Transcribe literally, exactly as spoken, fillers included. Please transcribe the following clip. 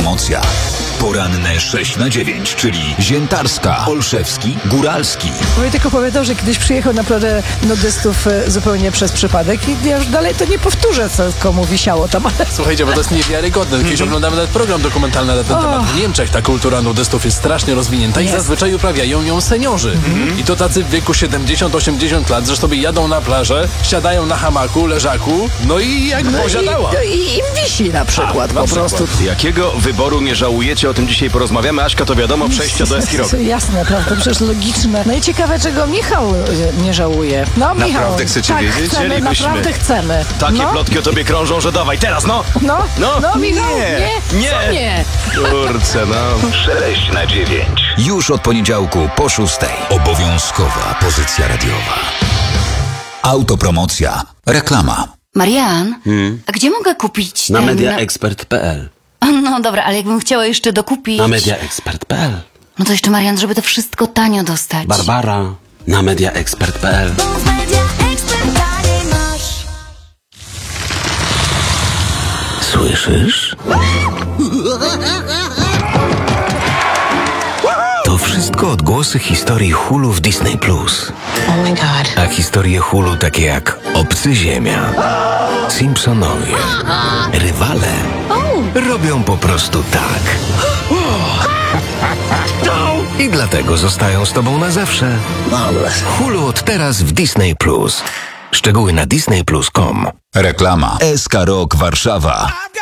Autopromocja. Poranne sześć na dziewięć, czyli Ziętarska, Olszewski, Góralski. Wojtek opowiadał, że kiedyś przyjechał na plażę nudystów e, zupełnie przez przypadek i ja już dalej to nie powtórzę, co komu wisiało tam, ale... Słuchajcie, bo to jest niewiarygodne. Kiedyś mm-hmm. oglądamy nawet program dokumentalny na ten oh. temat. W Niemczech ta kultura nudystów jest strasznie rozwinięta i Jest. zazwyczaj uprawiają ją seniorzy. Mm-hmm. I to tacy w wieku siedemdziesiąt osiemdziesiąt lat, że sobie jadą na plażę, siadają na hamaku, leżaku, no i jak No poziadała. i, i im wisi na przykład A, na po przykład. prostu. Jakiego wyboru nie żałujecie? O tym dzisiaj porozmawiamy. Aśka, to wiadomo, przejście do Eskiroga. Jasne, prawda, przecież logiczne. No i ciekawe, czego Michał e, nie żałuje. No Michał, Naprawdę chcecie tak, wiedzieć? chcemy, Chcielibyśmy. naprawdę chcemy. Takie no. plotki o tobie krążą, że dawaj, teraz, no! No, No, no Michał, nie, nie, nie. co nie? Kurczę, no. sześć na dziewięć. Już od poniedziałku po szóstej. Obowiązkowa pozycja radiowa. Autopromocja. Reklama. Marian, a gdzie mogę kupić Na ten... mediaexpert kropka p l. No dobra, ale jakbym chciała jeszcze dokupić... Na mediaexpert kropka p l. No to jeszcze, Marian, żeby to wszystko tanio dostać. Barbara. Na mediaexpert kropka p l. Słyszysz? To wszystko odgłosy historii Hulu w Disney Plus. Oh my god. A historie Hulu takie jak Obcy Ziemia, Simpsonowie, Rywale robią po prostu tak. I dlatego zostają z tobą na zawsze. Hulu od teraz w Disney Plus. Szczegóły na disney plus kropka com. Reklama. S K Rock Warszawa.